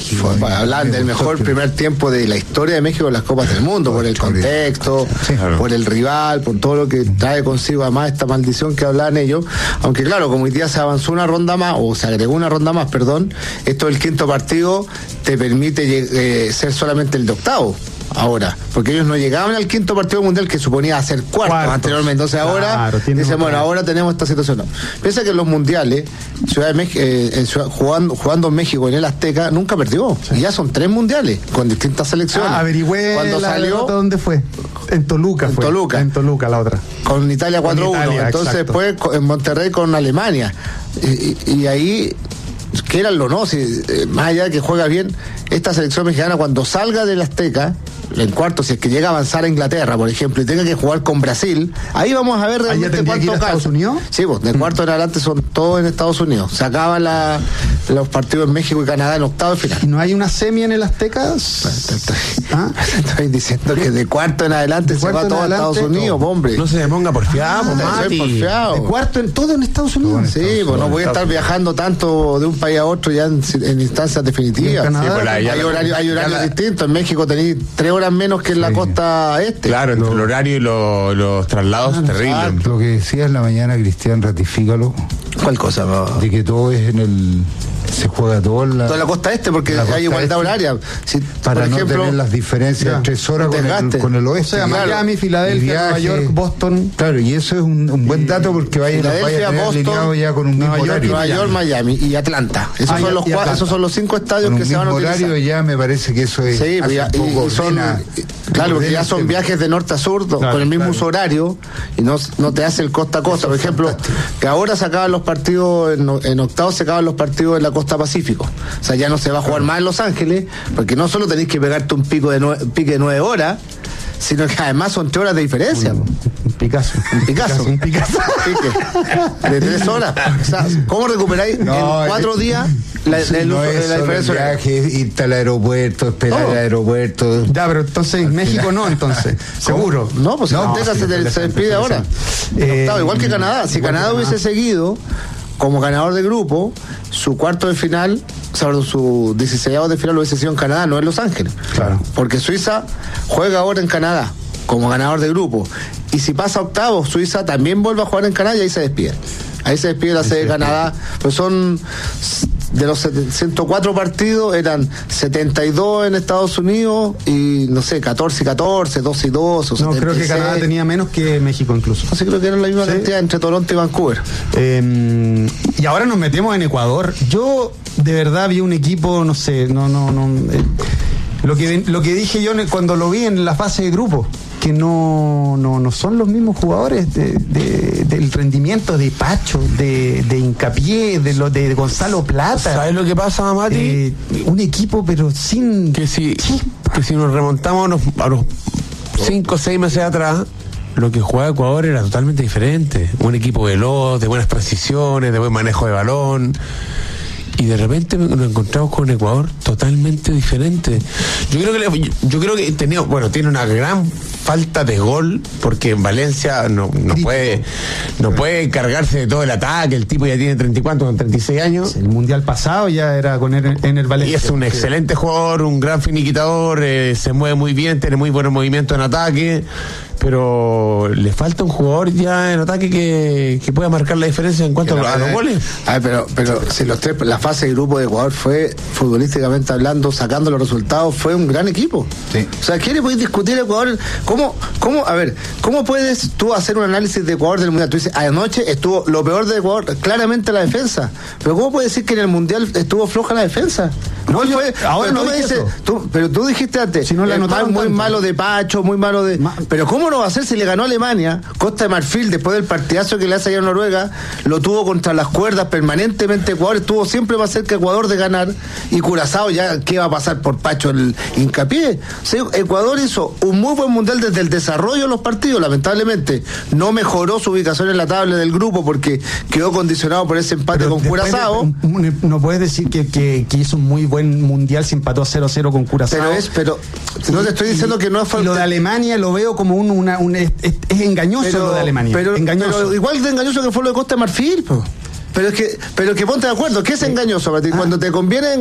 México. Hablan del mejor primer tiempo de la historia de México en las Copas del Mundo, por el contexto, por el rival, por todo lo que trae consigo además esta maldición que hablaban ellos. Aunque claro, como hoy día se avanzó una ronda más, o se agregó una ronda más, perdón, esto del quinto partido te permite ser solamente el de octavo. Ahora, porque ellos no llegaban al quinto partido mundial que suponía ser cuarto anteriormente. Entonces ahora dicen, bueno, ahora tenemos esta situación. No. Piensa que en los mundiales, jugando en México en el Azteca, nunca perdió. Sí. Y ya son 3 mundiales con distintas selecciones. Averigüé cuando salió. ¿Dónde fue? En Toluca. En Toluca, la otra. Con Italia 4-1. Entonces después en Monterrey con Alemania. Y ahí, que era lo no, si, más allá de que juega bien, esta selección mexicana cuando salga del Azteca, en cuarto, si es que llega a avanzar a Inglaterra, por ejemplo, y tenga que jugar con Brasil, ahí vamos a ver realmente cuánto calza. ¿Estados Unidos? Sí, pues, de cuarto en adelante son todos en Estados Unidos. Se acaban los partidos en México y Canadá en octavo de final. ¿Y no hay una semi en el Azteca? Estoy diciendo que de cuarto en adelante se va todo a Estados Unidos, hombre. No se me ponga porfiado, Mati. De cuarto en todo en Estados Unidos. Sí, pues no voy a estar viajando tanto de un país a otro ya en instancias definitivas. En Canadá, hay horarios distintos. En México tenéis 3 horas menos que en la costa este. Claro, entre el horario y los traslados es terrible. Lo que decía en la mañana, Cristian, ratifícalo. ¿Cuál cosa? De que todo es en el... Se juega toda la costa este, porque hay igualdad horaria. Si, para no tener las diferencias de 3 horas con el oeste. O sea, Miami, Filadelfia, Nueva York, Boston. Claro, y eso es un buen dato porque vaya a tener alineado ya con un mismo horario. Nueva York, Miami y Atlanta. Esos son los 5 estadios que se van a utilizar. Horario ya me parece que eso es. Sí, y son. Claro, porque ya son viajes de norte a sur con el mismo uso horario y no te hace el costa a costa. Por ejemplo, que ahora se acaban los partidos, en octavos se acaban los partidos en la costa Pacífico. O sea, ya no se va a jugar más en Los Ángeles, porque no solo tenéis que pegarte un pique de 9 horas, sino que además son 3 horas de diferencia. Un Picasso. Pique de 3 horas. O sea, ¿cómo recuperáis en 4 días la diferencia? Viaje, irte al aeropuerto, esperar al aeropuerto. Ya, pero entonces México no, entonces. ¿Seguro? No, pues Azteca se despide ahora. Igual que Canadá. Si Canadá hubiese seguido como ganador de grupo, su cuarto de final, su 16avo de final lo hubiese sido en Canadá, no en Los Ángeles. Claro. Porque Suiza juega ahora en Canadá como ganador de grupo. Y si pasa octavo, Suiza también vuelve a jugar en Canadá y ahí se despide. Ahí se despide la sede de Canadá. Pues son... De los 104 partidos eran 72 en Estados Unidos y no sé, 14 y 14, 12 y 2 o 76. No, creo que Canadá tenía menos que México incluso. Así creo que eran la misma cantidad entre Toronto y Vancouver. Y ahora nos metemos en Ecuador. Yo de verdad vi un equipo, no sé, lo que dije yo cuando lo vi en la fase de grupo, que no son los mismos jugadores del rendimiento de Pacho, de Hincapié, de Gonzalo Plata. ¿Sabes lo que pasa, Mati? Un equipo pero sin... Que si nos remontamos a los 5 o 6 meses atrás, lo que jugaba Ecuador era totalmente diferente. Un equipo veloz, de buenas transiciones, de buen manejo de balón. Y de repente nos encontramos con un Ecuador totalmente diferente. Yo creo que tiene una gran falta de gol, porque en Valencia no puede encargarse de todo el ataque. El tipo ya tiene 36 años. El mundial pasado ya era con en el Valencia. Y es un excelente jugador, un gran finiquitador, se mueve muy bien, tiene muy buenos movimientos en ataque. Pero le falta un jugador ya en ataque que pueda marcar la diferencia en cuanto a los goles. Pero si la fase de grupo de Ecuador fue, futbolísticamente hablando, sacando los resultados, fue un gran equipo. Sí. O sea, ¿qué le podéis discutir a Ecuador? ¿Cómo puedes tú hacer un análisis de Ecuador del Mundial? Tú dices, anoche estuvo lo peor de Ecuador, claramente la defensa. Pero ¿cómo puedes decir que en el Mundial estuvo floja la defensa? Ahora no me dices. Pero tú dijiste antes, si no la muy malo de Pacho, muy malo de... Pero ¿cómo no va a ser si le ganó a Alemania? Costa de Marfil, después del partidazo que le hace allá a Noruega, lo tuvo contra las cuerdas permanentemente. Ecuador estuvo siempre más cerca Ecuador de ganar, y Curazao ya, ¿qué va a pasar por Pacho el Hincapié? O sea, Ecuador hizo un muy buen mundial desde el desarrollo de los partidos. Lamentablemente no mejoró su ubicación en la tabla del grupo porque quedó condicionado por ese empate con Curazao. No puedes decir que hizo un muy buen mundial si empató 0-0 con Curazao. Pero no te estoy diciendo que no fue... Lo de Alemania lo veo como es engañoso lo de Alemania. Pero igual de engañoso que fue lo de Costa de Marfil, po. Pero es que ponte de acuerdo, ¿qué es engañoso para ti? Cuando te conviene